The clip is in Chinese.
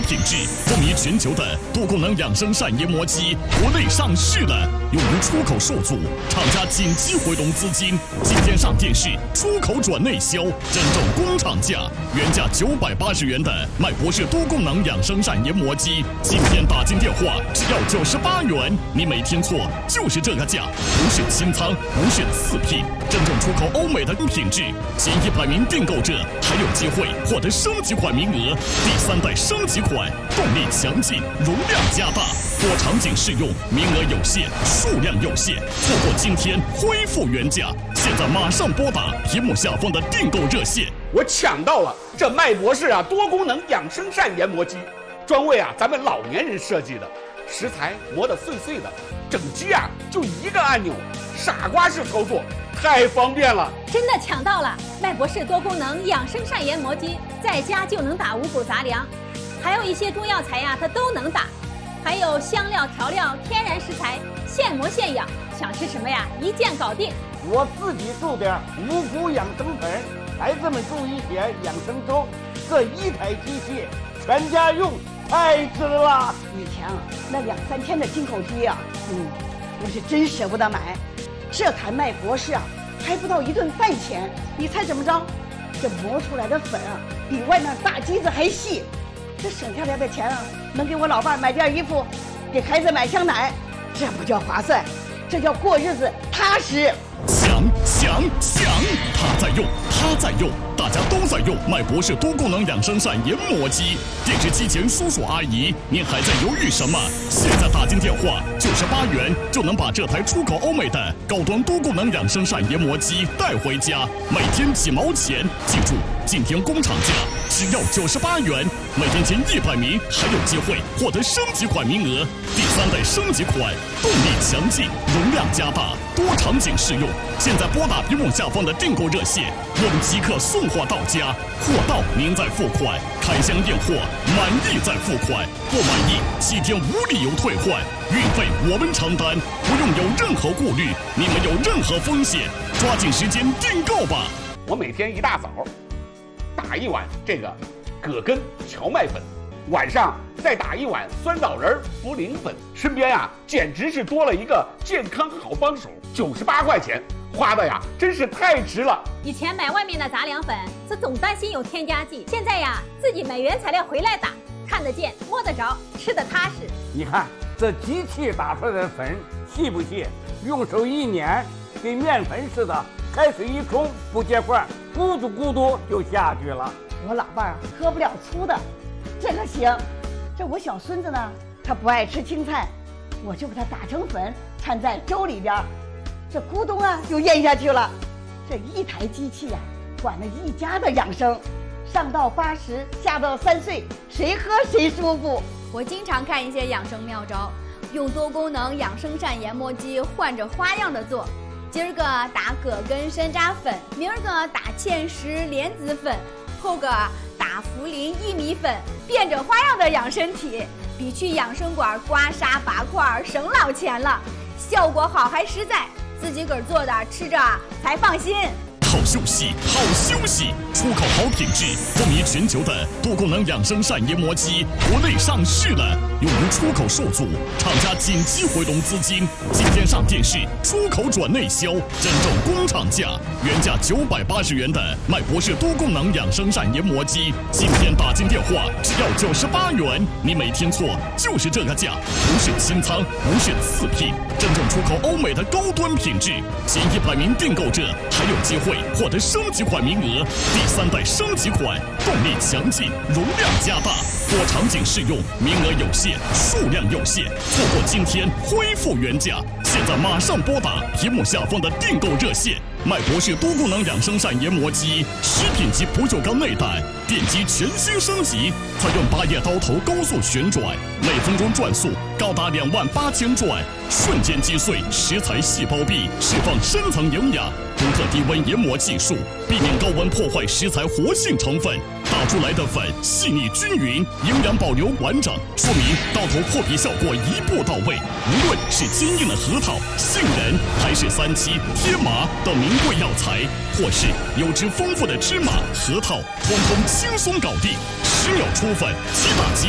品质，风靡全球的多功能养生膳研磨机国内上市了，由于出口受阻，厂家紧急回笼资金，今天上电视，出口转内销，真正工厂价，原价980元的麦博士多功能养生膳研磨机，今天打进电话只要98元，你没听错，就是这个价，不是清仓，不是次品，真正出口欧美的品质，前100名订购者还有机会获得升级款名额，第3代升级款，动力强劲，容量加大，多场景适用，名额有限，数量有限，错过今天恢复原价，现在马上拨打屏幕下方的订购热线。 我抢到了这麦博士多功能养生膳研磨机，专为咱们老年人设计的，食材磨得碎碎的，整机就一个按钮，傻瓜式操作，太方便了。 真的抢到了麦博士多功能养生膳研磨机，在家就能打五谷杂粮，还有一些中药材它都能打，还有香料调料天然食材，现磨现养，想吃什么一键搞定。 我自己做点五谷养生粉，孩子们做一些养生粥，这一台机器全家用，太值了。 以前那2、3天的进口机我是真舍不得买。这台麦博士还不到1顿饭钱，你猜怎么着？这磨出来的粉比外面大机子还细，这省下来的钱能给我老伴买件衣服，给孩子买箱奶，这不叫划算，这叫过日子踏实。 想，他在用，大家都在用麦博士多功能养生膳研磨机。电视机前叔叔阿姨，您还在犹豫什么？现在打进电话，98元就能把这台出口欧美的高端多功能养生膳研磨机带回家，每天几毛钱。记住，今天工厂价只要98元，每天前100名还有机会获得升级款名额。第3代升级款，动力强劲，容量加大，多场景适用。现在拨打屏幕下方的订购热线，我们即刻送货到家，货到您再付款，开箱验货，满意再付款，不满意7天无理由退换，运费我们承担，不用有任何顾虑，你们有任何风险，抓紧时间订购吧。 我每天一大早打1碗这个葛根荞麦粉，晚上再打1碗酸枣仁茯苓粉，身边简直是多了一个健康好帮手，98块钱花的真是太值了。 以前买外面的杂粮粉是总担心有添加剂，现在自己买原材料回来打，看得见摸得着，吃得踏实。 你看这机器打出来的粉细不细？用手一捻，跟面粉似的，开水一冲不结块，咕嘟咕嘟就下去了。 我老伴喝不了粗的，这个行。这我小孙子呢，他不爱吃青菜，我就给他打成粉，掺在粥里边，这咕咚就咽下去了。这一台机器管了一家的养生，上到80，下到3岁，谁喝谁舒服。 我经常看一些养生妙招，用多功能养生膳研磨机换着花样的做。今儿个打葛根山楂粉，明儿个打芡实莲子粉，后个打茯苓薏米粉，变着花样的养身体，比去养生馆刮痧拔块省老钱了，效果好还实在，自己个儿做的吃着才放心。 好休息，出口好品质，风靡全球的多功能养生膳研磨机国内上市了，由于出口受阻，厂家紧急回笼资金，今天上电视，出口转内销，真正工厂价，原价980元的麦博士多功能养生膳研磨机，今天打进电话只要98元，你没听错，就是这个价，不是清仓，不是次品，真正出口欧美的高端品质，前100名订购者还有机会获得升级款名额，第3代升级款，动力强劲，容量加大，多场景适用，名额有限，数量有限，错过今天恢复原价，现在马上拨打屏幕下方的订购热线。麦博士多功能养生膳研磨机，食品级不锈钢内胆，电机全新升级，采用8叶刀头高速旋转，每分钟转速高达28000转，瞬间击碎食材细胞壁，释放深层营养。独特低温研磨技术，避免高温破坏食材活性成分，打出来的粉细腻均匀，营养保留完整，说明刀头破皮效果一步到位。无论是坚硬的核桃、杏仁，还是3七、天麻等名贵药材，或是油脂丰富的芝麻、核桃，统统轻松搞定，10秒出粉，7打击。